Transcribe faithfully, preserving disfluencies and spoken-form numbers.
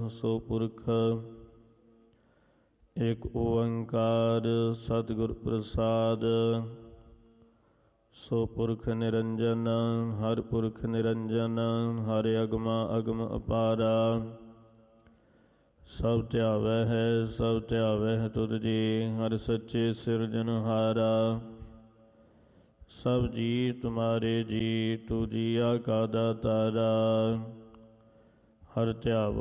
ਸੋ ਪੁਰਖ ਏਕ ਓੰਕਾਰ ਸਤਿਗੁਰ ਪ੍ਰਸਾਦ। ਸੋ ਪੁਰਖ ਨਿਰੰਜਨ ਹਰ ਪੁਰਖ ਨਿਰੰਜਨ ਹਰ ਅਗਮਾ ਅਗਮ ਅਪਾਰਾ। ਸਭ ਧਿਆਵੈ ਹੈ ਸਭ ਧਿਆਵੈ ਹੈ ਤੁਧ ਜੀ ਹਰ ਸੱਚੇ ਸਿਰਜਨਹਾਰਾ। ਸਭ ਜੀ ਤੁਮਾਰੇ ਜੀ ਤੂ ਜੀਆ ਕਾ ਦਾਤਾਰਾ। ਹਰ ਧਿਆਵ